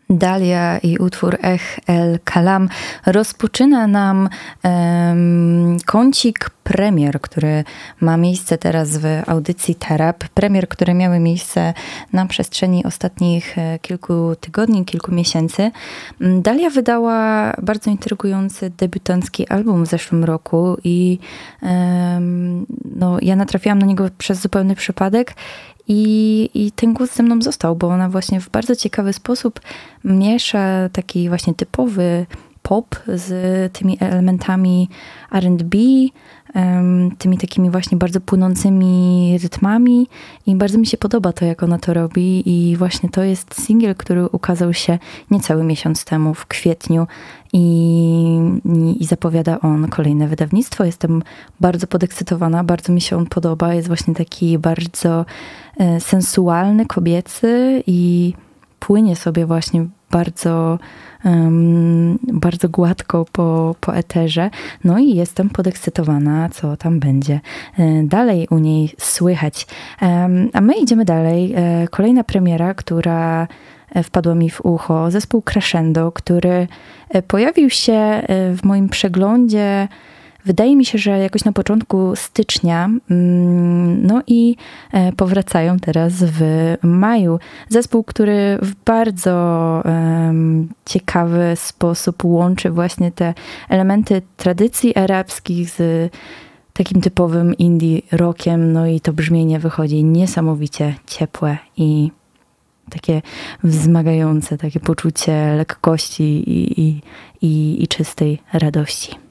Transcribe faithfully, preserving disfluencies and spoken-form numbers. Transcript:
Dalia i utwór Ech El Kalam rozpoczyna nam um, kącik premier, który ma miejsce teraz w audycji Tarab. Premier, które miały miejsce na przestrzeni ostatnich kilku tygodni, kilku miesięcy. Dalia wydała bardzo intrygujący debiutancki album w zeszłym roku i um, no, ja natrafiłam na niego przez zupełny przypadek. I, I ten głos ze mną został, bo ona właśnie w bardzo ciekawy sposób miesza taki właśnie typowy pop z tymi elementami R and B, um, tymi takimi właśnie bardzo płynącymi rytmami i bardzo mi się podoba to, jak ona to robi i właśnie to jest singiel, który ukazał się niecały miesiąc temu w kwietniu i, i, i zapowiada on kolejne wydawnictwo. Jestem bardzo podekscytowana, bardzo mi się on podoba. Jest właśnie taki bardzo e, sensualny, kobiecy i płynie sobie właśnie bardzo um, bardzo gładko po, po eterze. No i jestem podekscytowana, co tam będzie dalej u niej słychać. Um, a my idziemy dalej. Kolejna premiera, która wpadła mi w ucho. Zespół Crescendo, który pojawił się w moim przeglądzie, wydaje mi się, że jakoś na początku stycznia, no i powracają teraz w maju. Zespół, który w bardzo um, ciekawy sposób łączy właśnie te elementy tradycji arabskich z takim typowym indie rockiem, no i to brzmienie wychodzi niesamowicie ciepłe i takie wzmagające, takie poczucie lekkości i, i, i, i czystej radości.